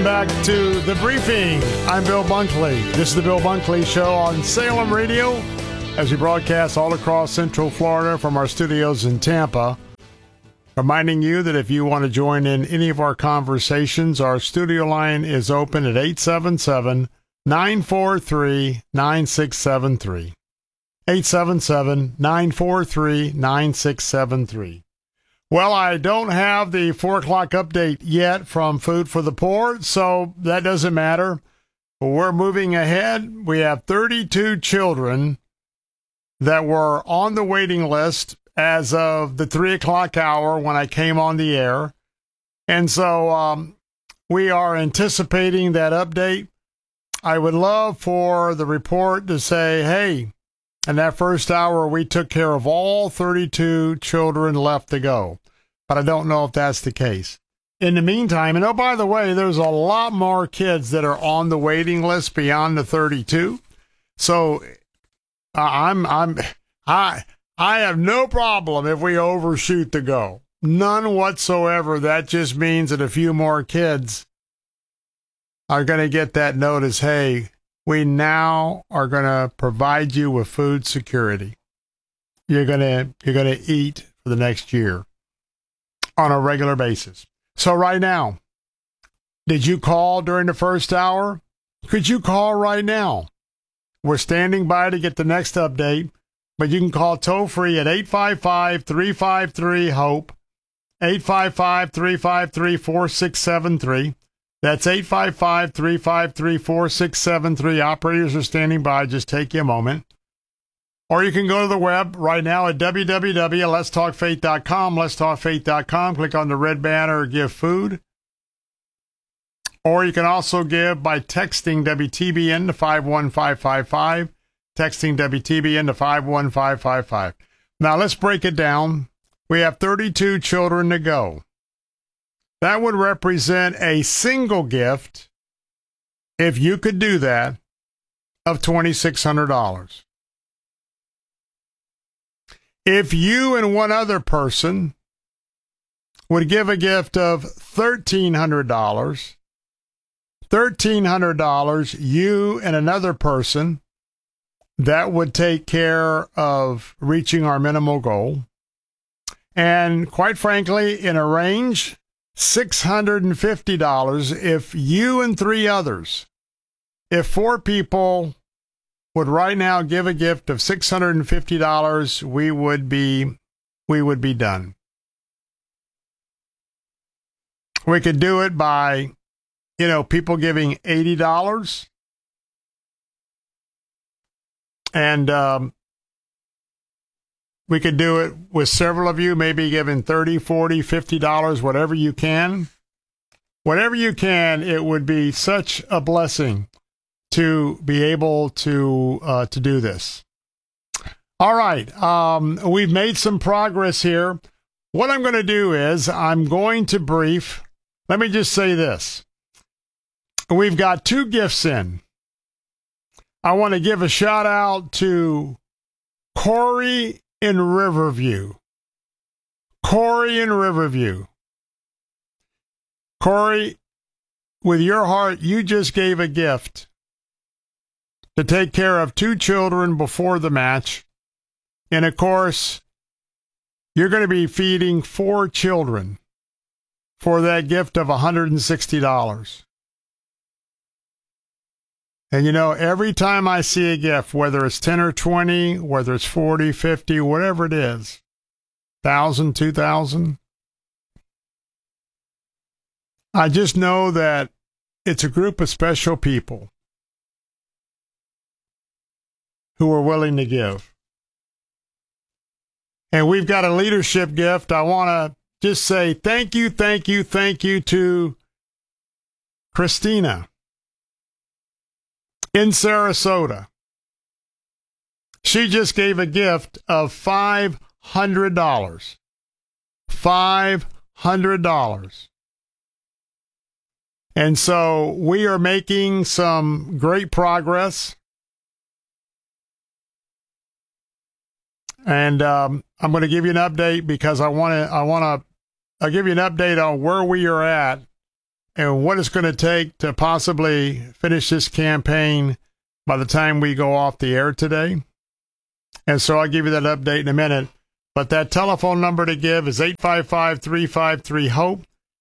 back to The Briefing. I'm Bill Bunkley. This is the Bill Bunkley Show on Salem Radio as we broadcast all across Central Florida from our studios in Tampa. Reminding you that if you want to join in any of our conversations, our studio line is open at 877-943-9673. 877-943-9673. Well, I don't have the 4 o'clock update yet from Food for the Poor, so that doesn't matter. But we're moving ahead. We have 32 children that were on the waiting list as of the 3 o'clock hour when I came on the air. And so we are anticipating that update. I would love for the report to say, hey, in that first hour, we took care of all 32 children left to go. But I don't know if that's the case. In the meantime, and oh, by the way, there's a lot more kids that are on the waiting list beyond the 32. So I have no problem if we overshoot the goal. None whatsoever. That just means that a few more kids are going to get that notice, hey, we now are going to provide you with food security. You're going to eat for the next year on a regular basis. So right now, did you call during the first hour? Could you call right now? We're standing by to get the next update, but you can call toll free at 855-353-HOPE, 855-353-4673. That's 855-353-4673. Operators are standing by. Just take you a moment. Or you can go to the web right now at www.letstalkfaith.com, letstalkfaith.com. Click on the red banner, Give Food. Or you can also give by texting WTBN to 51555, texting WTBN to 51555. Now let's break it down. We have 32 children to go. That would represent a single gift, if you could do that, of $2,600. If you and one other person would give a gift of $1,300, you and another person, that would take care of reaching our minimal goal. And quite frankly, in a range, $650 if you and 3 others, if 4 people would right now give a gift of $650, we would be done. We could do it by, people giving $80 and we could do it with several of you, maybe giving $30, $40, $50, whatever you can. Whatever you can, it would be such a blessing to be able to do this. All right, we've made some progress here. What I'm going to do is I'm going to brief. Let me just say this. We've got 2 gifts in. I want to give a shout out to Corey in Riverview. Corey in Riverview. Corey, with your heart, you just gave a gift to take care of 2 children before the match. And of course, you're going to be feeding 4 children for that gift of $160. And every time I see a gift, whether it's 10 or 20, whether it's 40, 50, whatever it is, 1,000, 2,000, I just know that it's a group of special people who are willing to give. And we've got a leadership gift. I want to just say thank you to Christina in Sarasota. She just gave a gift of $500. $500. And so we are making some great progress. And I'm going to give you an update because I'll give you an update on where we are at and what it's going to take to possibly finish this campaign by the time we go off the air today. And so I'll give you that update in a minute. But that telephone number to give is 855-353-HOPE,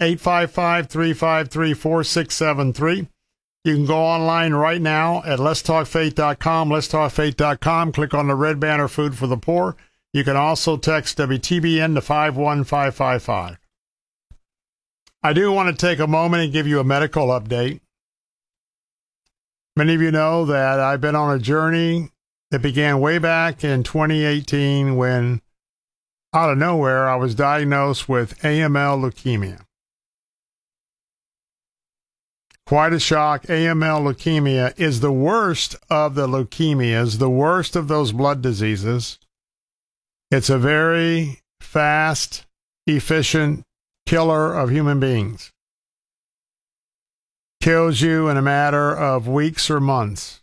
855-353-4673. You can go online right now at letstalkfaith.com, letstalkfaith.com. Click on the red banner, Food for the Poor. You can also text WTBN to 51555. I do want to take a moment and give you a medical update. Many of you know that I've been on a journey that began way back in 2018 when, out of nowhere, I was diagnosed with AML leukemia. Quite a shock. AML leukemia is the worst of the leukemias, the worst of those blood diseases. It's a very fast, efficient killer of human beings. Kills you in a matter of weeks or months.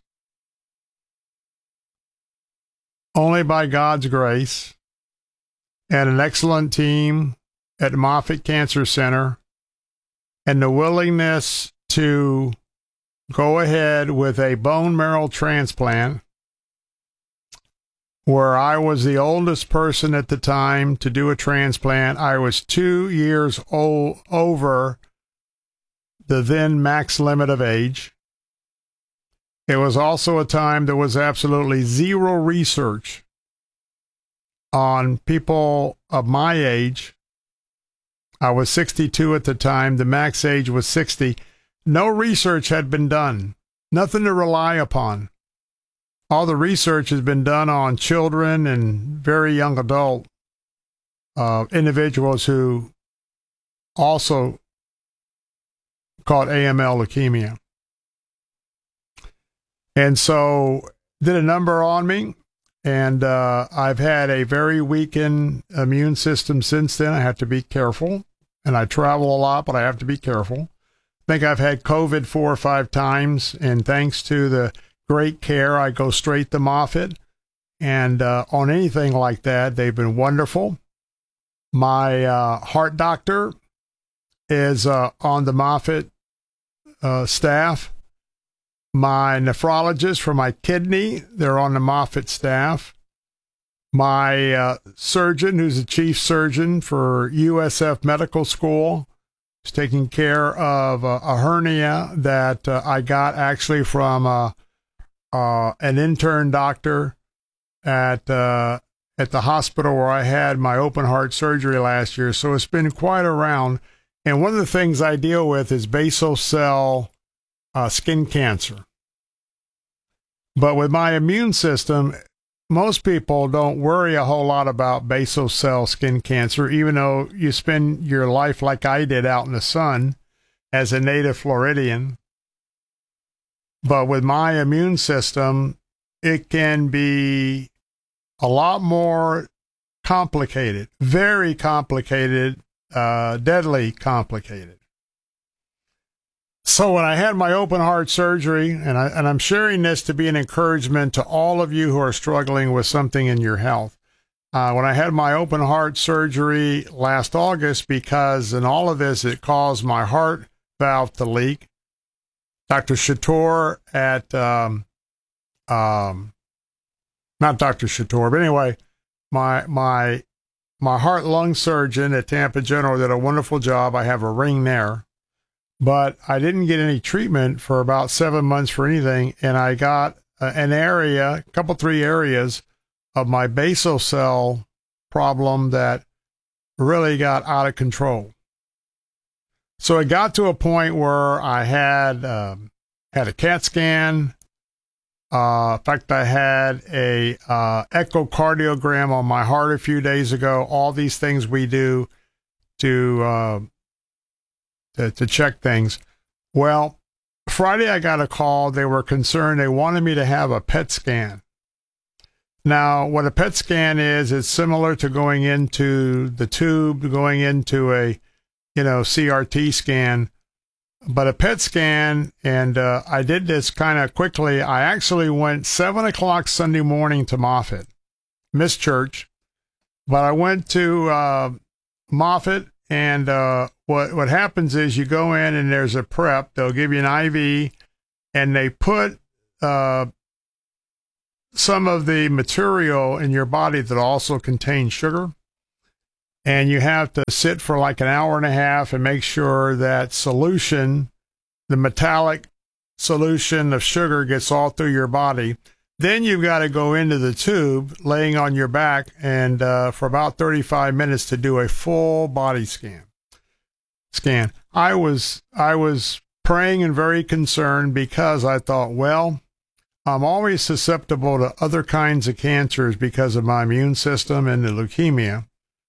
Only by God's grace and an excellent team at Moffitt Cancer Center and the willingness to go ahead with a bone marrow transplant, where I was the oldest person at the time to do a transplant. I was 2 years old over the then max limit of age. It was also a time there was absolutely zero research on people of my age. I was 62 at the time. The max age was 60. No research had been done. Nothing to rely upon. All the research has been done on children and very young adult individuals who also caught AML leukemia. And so did a number on me, and I've had a very weakened immune system since then. I have to be careful, and I travel a lot, but I have to be careful. I think I've had COVID 4 or 5 times, and thanks to the great care, I go straight to Moffitt. And on anything like that, they've been wonderful. My heart doctor is on the Moffitt staff. My nephrologist for my kidney, they're on the Moffitt staff. My surgeon, who's the chief surgeon for USF Medical School, is taking care of a hernia that I got actually from an intern doctor at the hospital where I had my open heart surgery last year. So it's been quite a round. And one of the things I deal with is basal cell skin cancer. But with my immune system, most people don't worry a whole lot about basal cell skin cancer, even though you spend your life like I did out in the sun as a native Floridian. But with my immune system, it can be a lot more complicated, very complicated, deadly complicated. So when I had my open heart surgery, and I'm sharing this to be an encouragement to all of you who are struggling with something in your health. When I had my open heart surgery last August, because in all of this, it caused my heart valve to leak. Dr. Chator at, not Dr. Chator, but anyway, my heart-lung surgeon at Tampa General did a wonderful job. I have a ring there. But I didn't get any treatment for about 7 months for anything, and I got an area, 3 areas of my basal cell problem that really got out of control. So it got to a point where I had a CAT scan. In fact, I had a echocardiogram on my heart a few days ago. All these things we do to check things. Well, Friday I got a call. They were concerned. They wanted me to have a PET scan. Now, what a PET scan is, it's similar to going into the tube, going into a, CRT scan. But a PET scan, and I did this kind of quickly. I actually went 7 o'clock Sunday morning to Moffitt. Missed church. But I went to Moffitt And what happens is you go in and there's a prep. They'll give you an IV, and they put some of the material in your body that also contains sugar. And you have to sit for like an hour and a half and make sure that solution, the metallic solution of sugar, gets all through your body. Then you've got to go into the tube, laying on your back, and for about 35 minutes to do a full body scan. I was praying and very concerned because I thought, well, I'm always susceptible to other kinds of cancers because of my immune system and the leukemia.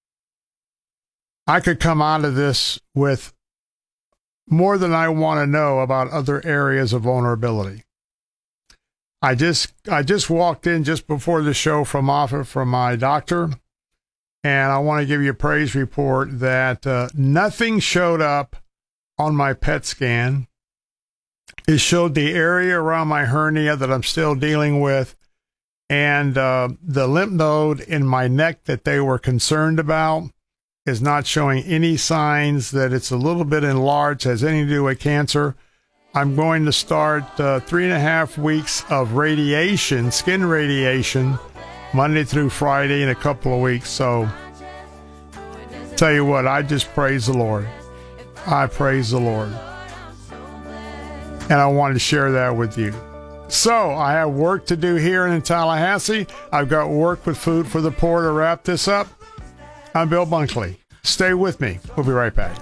I could come out of this with more than I want to know about other areas of vulnerability. I just walked in just before the show from my doctor, and I want to give you a praise report that nothing showed up on my PET scan. It showed the area around my hernia that I'm still dealing with, and the lymph node in my neck that they were concerned about is not showing any signs that it's a little bit enlarged, has anything to do with cancer. I'm going to start 3.5 weeks of radiation, skin radiation, Monday through Friday in a couple of weeks. So, tell you what, I just praise the Lord. I praise the Lord. And I wanted to share that with you. So, I have work to do here in Tallahassee. I've got work with Food for the Poor to wrap this up. I'm Bill Bunkley. Stay with me. We'll be right back.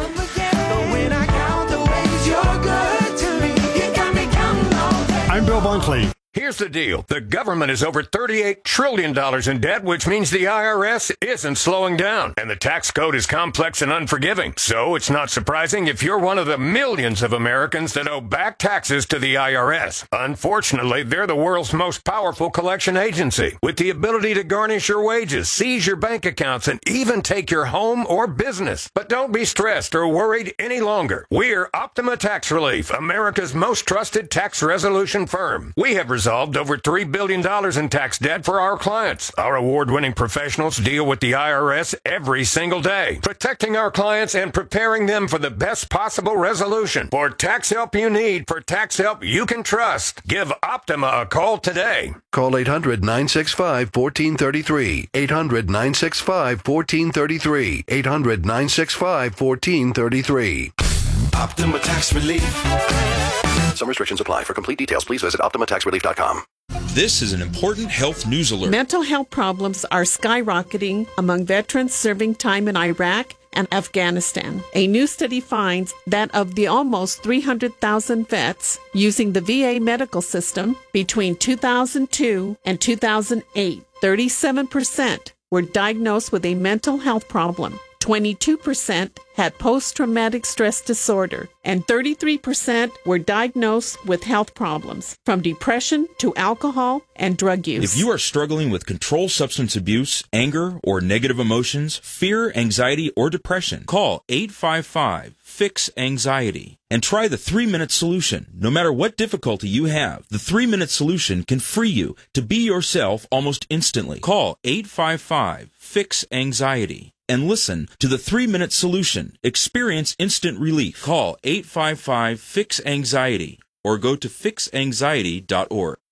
I'm Bill Bunkley. Here's the deal. The government is over $38 trillion in debt, which means the IRS isn't slowing down. And the tax code is complex and unforgiving. So it's not surprising if you're one of the millions of Americans that owe back taxes to the IRS. Unfortunately, they're the world's most powerful collection agency, with the ability to garnish your wages, seize your bank accounts, and even take your home or business. But don't be stressed or worried any longer. We're Optima Tax Relief, America's most trusted tax resolution firm. We have resolved over $3 billion in tax debt for our clients. Our award-winning professionals deal with the IRS every single day, protecting our clients and preparing them for the best possible resolution. For tax help you need, for tax help you can trust, give Optima a call today. Call 800-965-1433. 800-965-1433. 800-965-1433. Optima Tax Relief. Some restrictions apply. For complete details, please visit OptimaTaxRelief.com. This is an important health news alert. Mental health problems are skyrocketing among veterans serving time in Iraq and Afghanistan. A new study finds that of the almost 300,000 vets using the VA medical system between 2002 and 2008, 37% were diagnosed with a mental health problem. 22% had post-traumatic stress disorder, and 33% were diagnosed with health problems, from depression to alcohol and drug use. If you are struggling with controlled substance abuse, anger, or negative emotions, fear, anxiety, or depression, call 855-FIX-ANXIETY and try the 3-minute solution. No matter what difficulty you have, the 3-minute solution can free you to be yourself almost instantly. Call 855-FIX-ANXIETY. And listen to the 3-minute solution. Experience instant relief. Call 855-FIX-ANXIETY or go to fixanxiety.org.